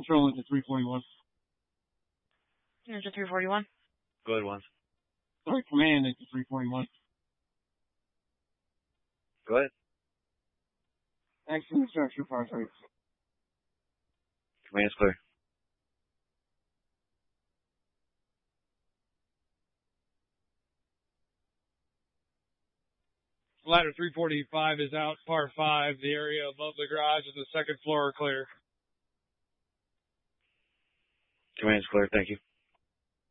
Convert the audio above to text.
Control into 341. Into 341. Go ahead, once. Sorry, command into 341. Go ahead. Action structure fire targets. Command's clear. Ladder 345 is out, par 5. The area above the garage and the second floor are clear. Command's clear, thank you.